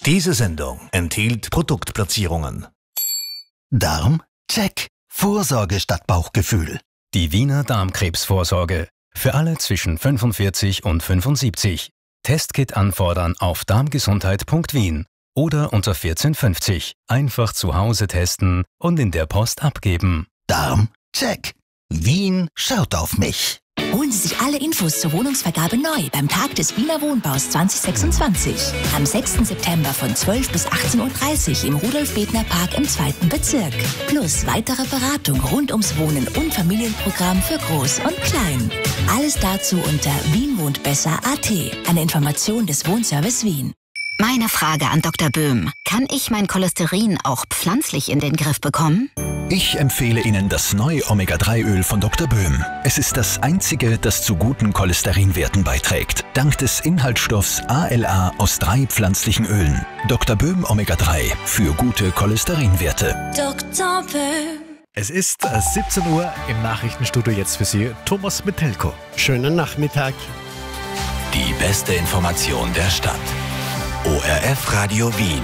Diese Sendung enthielt Produktplatzierungen. Darm? Check. Vorsorge statt Bauchgefühl. Die Wiener Darmkrebsvorsorge. Für alle zwischen 45 und 75. Testkit anfordern auf darmgesundheit.wien oder unter 1450. Einfach zu Hause testen und in der Post abgeben. Darm? Check. Wien schaut auf mich. Holen Sie sich alle Infos zur Wohnungsvergabe neu beim Tag des Wiener Wohnbaus 2026. Am 6. September von 12 bis 18.30 Uhr im Rudolf-Bethner-Park im 2. Bezirk. Plus weitere Beratung rund ums Wohnen und Familienprogramm für Groß und Klein. Alles dazu unter wienwohntbesser.at. Eine Information des Wohnservice Wien. Meine Frage an Dr. Böhm. Kann ich mein Cholesterin auch pflanzlich in den Griff bekommen? Ich empfehle Ihnen das neue Omega-3-Öl von Dr. Böhm. Es ist das einzige, das zu guten Cholesterinwerten beiträgt. Dank des Inhaltsstoffs ALA aus 3 pflanzlichen Ölen. Dr. Böhm Omega-3 für gute Cholesterinwerte. Dr. Böhm. Es ist 17 Uhr im Nachrichtenstudio, jetzt für Sie Thomas Metelko. Schönen Nachmittag. Die beste Information der Stadt. ORF Radio Wien.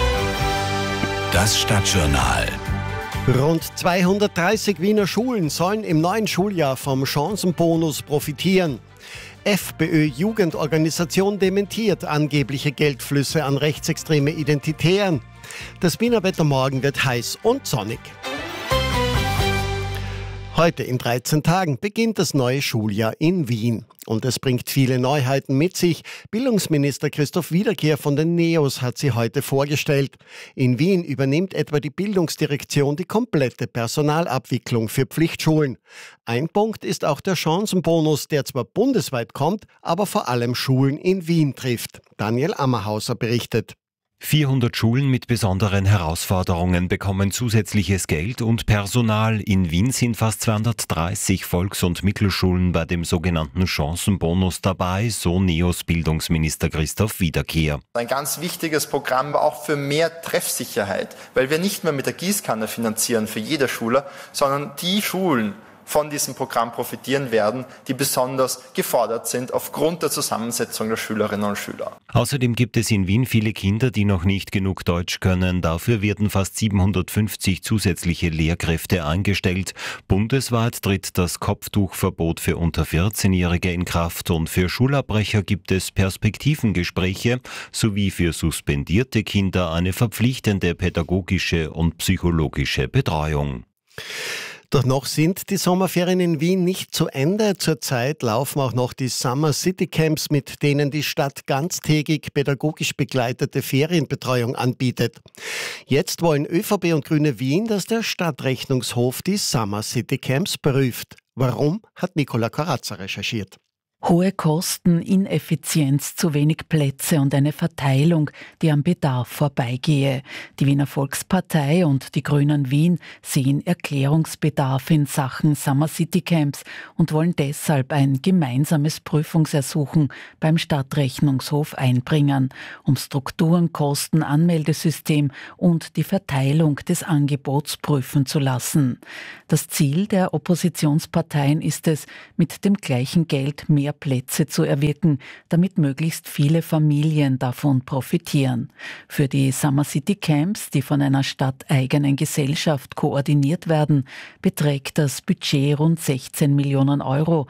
Das Stadtjournal. Rund 230 Wiener Schulen sollen im neuen Schuljahr vom Chancenbonus profitieren. FPÖ-Jugendorganisation dementiert angebliche Geldflüsse an rechtsextreme Identitären. Das Wiener Wetter morgen wird heiß und sonnig. Heute in 13 Tagen beginnt das neue Schuljahr in Wien. Und es bringt viele Neuheiten mit sich. Bildungsminister Christoph Wiederkehr von den NEOS hat sie heute vorgestellt. In Wien übernimmt etwa die Bildungsdirektion die komplette Personalabwicklung für Pflichtschulen. Ein Punkt ist auch der Chancenbonus, der zwar bundesweit kommt, aber vor allem Schulen in Wien trifft. Daniel Ammerhauser berichtet. 400 Schulen mit besonderen Herausforderungen bekommen zusätzliches Geld und Personal. In Wien sind fast 230 Volks- und Mittelschulen bei dem sogenannten Chancenbonus dabei, so NEOS Bildungsminister Christoph Wiederkehr. Ein ganz wichtiges Programm war auch für mehr Treffsicherheit, weil wir nicht mehr mit der Gießkanne finanzieren für jede Schule, sondern die Schulen von diesem Programm profitieren werden, die besonders gefordert sind aufgrund der Zusammensetzung der Schülerinnen und Schüler. Außerdem gibt es in Wien viele Kinder, die noch nicht genug Deutsch können. Dafür werden fast 750 zusätzliche Lehrkräfte eingestellt. Bundesweit tritt das Kopftuchverbot für unter 14-Jährige in Kraft und für Schulabbrecher gibt es Perspektivengespräche sowie für suspendierte Kinder eine verpflichtende pädagogische und psychologische Betreuung. Doch noch sind die Sommerferien in Wien nicht zu Ende. Zurzeit laufen auch noch die Summer City Camps, mit denen die Stadt ganztägig pädagogisch begleitete Ferienbetreuung anbietet. Jetzt wollen ÖVP und Grüne Wien, dass der Stadtrechnungshof die Summer City Camps prüft. Warum, hat Nicola Corazza recherchiert. Hohe Kosten, Ineffizienz, zu wenig Plätze und eine Verteilung, die am Bedarf vorbeigehe. Die Wiener Volkspartei und die Grünen Wien sehen Erklärungsbedarf in Sachen Summer City Camps und wollen deshalb ein gemeinsames Prüfungsersuchen beim Stadtrechnungshof einbringen, um Strukturen, Kosten, Anmeldesystem und die Verteilung des Angebots prüfen zu lassen. Das Ziel der Oppositionsparteien ist es, mit dem gleichen Geld mehr Plätze zu erwirken, damit möglichst viele Familien davon profitieren. Für die Summer City Camps, die von einer stadteigenen Gesellschaft koordiniert werden, beträgt das Budget rund 16 Millionen Euro.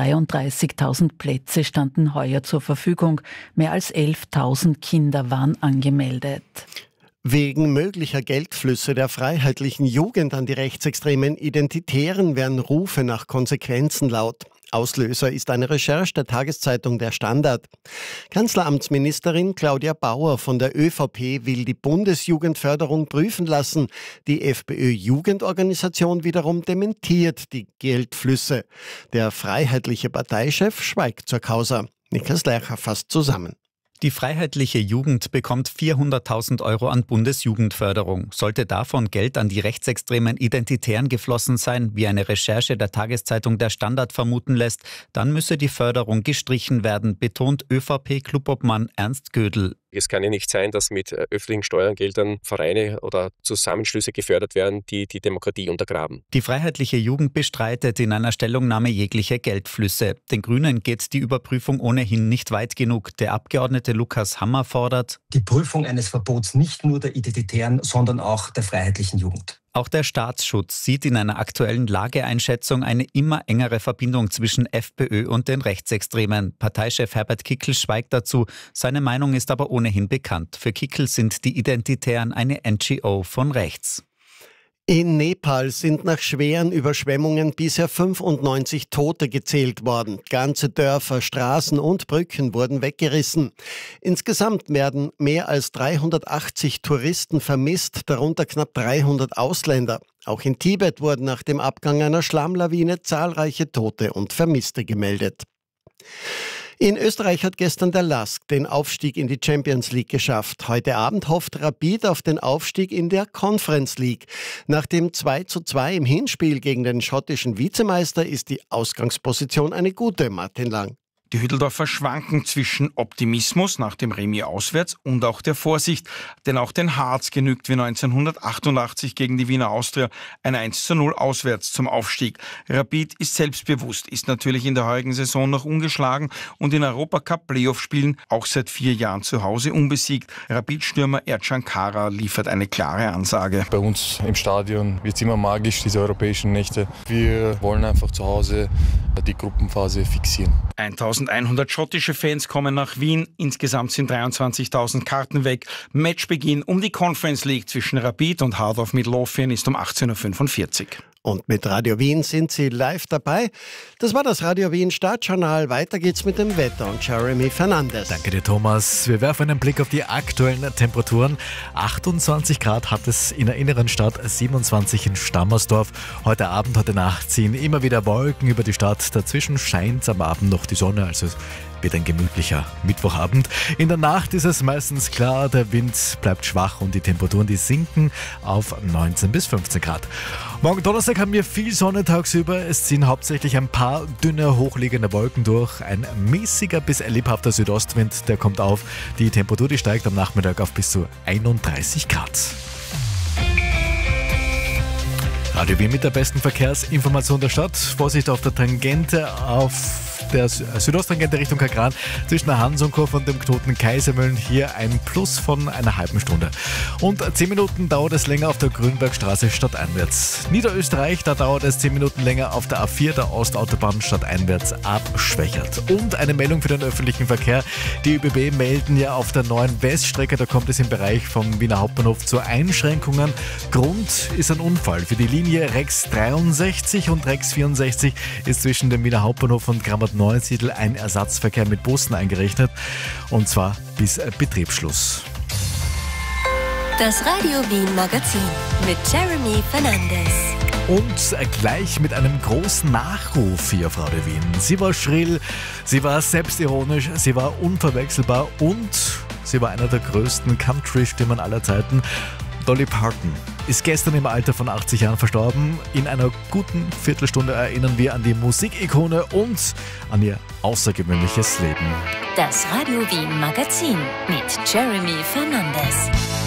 33.000 Plätze standen heuer zur Verfügung. Mehr als 11.000 Kinder waren angemeldet. Wegen möglicher Geldflüsse der freiheitlichen Jugend an die rechtsextremen Identitären werden Rufe nach Konsequenzen laut. Auslöser ist eine Recherche der Tageszeitung Der Standard. Kanzleramtsministerin Claudia Bauer von der ÖVP will die Bundesjugendförderung prüfen lassen. Die FPÖ-Jugendorganisation wiederum dementiert die Geldflüsse. Der freiheitliche Parteichef schweigt zur Causa. Niklas Leicher fasst zusammen. Die Freiheitliche Jugend bekommt 400.000 Euro an Bundesjugendförderung. Sollte davon Geld an die rechtsextremen Identitären geflossen sein, wie eine Recherche der Tageszeitung Der Standard vermuten lässt, dann müsse die Förderung gestrichen werden, betont ÖVP-Clubobmann Ernst Gödel. Es kann ja nicht sein, dass mit öffentlichen Steuergeldern Vereine oder Zusammenschlüsse gefördert werden, die die Demokratie untergraben. Die Freiheitliche Jugend bestreitet in einer Stellungnahme jegliche Geldflüsse. Den Grünen geht die Überprüfung ohnehin nicht weit genug. Der Abgeordnete Experte Lukas Hammer fordert die Prüfung eines Verbots nicht nur der identitären, sondern auch der freiheitlichen Jugend. Auch der Staatsschutz sieht in einer aktuellen Lageeinschätzung eine immer engere Verbindung zwischen FPÖ und den Rechtsextremen. Parteichef Herbert Kickl schweigt dazu. Seine Meinung ist aber ohnehin bekannt. Für Kickl sind die Identitären eine NGO von rechts. In Nepal sind nach schweren Überschwemmungen bisher 95 Tote gezählt worden. Ganze Dörfer, Straßen und Brücken wurden weggerissen. Insgesamt werden mehr als 380 Touristen vermisst, darunter knapp 300 Ausländer. Auch in Tibet wurden nach dem Abgang einer Schlammlawine zahlreiche Tote und Vermisste gemeldet. In Österreich hat gestern der LASK den Aufstieg in die Champions League geschafft. Heute Abend hofft Rapid auf den Aufstieg in der Conference League. Nach dem 2:2 im Hinspiel gegen den schottischen Vizemeister ist die Ausgangsposition eine gute, Martin Lang. Die Hütteldorfer schwanken zwischen Optimismus nach dem Remis auswärts und auch der Vorsicht, denn auch den Harz genügt wie 1988 gegen die Wiener Austria ein 1:0 auswärts zum Aufstieg. Rapid ist selbstbewusst, ist natürlich in der heurigen Saison noch ungeschlagen und in Europacup-Playoff-Spielen auch seit 4 Jahren zu Hause unbesiegt. Rapid-Stürmer Ercan Kara liefert eine klare Ansage. Bei uns im Stadion wird es immer magisch, diese europäischen Nächte. Wir wollen einfach zu Hause die Gruppenphase fixieren. 1100 schottische Fans kommen nach Wien. Insgesamt sind 23.000 Karten weg. Matchbeginn um die Conference League zwischen Rapid und Heart of Midlothian ist um 18:45 Uhr. Und mit Radio Wien sind Sie live dabei. Das war das Radio Wien Startjournal. Weiter geht's mit dem Wetter und Jeremy Fernandes. Danke dir, Thomas. Wir werfen einen Blick auf die aktuellen Temperaturen. 28 Grad hat es in der inneren Stadt, 27 in Stammersdorf. Heute Abend, heute Nacht ziehen immer wieder Wolken über die Stadt. Dazwischen scheint am Abend noch die Sonne, also wird ein gemütlicher Mittwochabend. In der Nacht ist es meistens klar, der Wind bleibt schwach und die Temperaturen, die sinken auf 19 bis 15 Grad. Morgen Donnerstag haben wir viel Sonne tagsüber. Es ziehen hauptsächlich ein paar dünne, hochliegende Wolken durch. Ein mäßiger bis lebhafter Südostwind, der kommt auf. Die Temperatur, die steigt am Nachmittag auf bis zu 31 Grad. Radio Wien mit der besten Verkehrsinformation der Stadt. Vorsicht auf der Tangente, auf der Südosttangente Richtung Kagran zwischen der Hansonkurve und dem Knoten Kaisermühlen. Hier ein Plus von einer halben Stunde. Und 10 Minuten dauert es länger auf der Grünbergstraße stadteinwärts. Niederösterreich, da dauert es 10 Minuten länger auf der A4 der Ostautobahn stadteinwärts abschwächert. Und eine Meldung für den öffentlichen Verkehr. Die ÖBB melden ja auf der neuen Weststrecke, da kommt es im Bereich vom Wiener Hauptbahnhof zu Einschränkungen. Grund ist ein Unfall. Für die Linie Rex 63 und Rex 64 ist zwischen dem Wiener Hauptbahnhof und Grammat-Neusiedl ein Ersatzverkehr mit Bussen eingerechnet, und zwar bis Betriebsschluss. Das Radio Wien Magazin mit Jeremy Fernandes. Und gleich mit einem großen Nachruf hier auf Radio Wien. Sie war schrill, sie war selbstironisch, sie war unverwechselbar und sie war einer der größten Country-Stimmen aller Zeiten. Dolly Parton ist gestern im Alter von 80 Jahren verstorben. In einer guten Viertelstunde erinnern wir an die Musikikone und an ihr außergewöhnliches Leben. Das Radio Wien Magazin mit Jeremy Fernandes.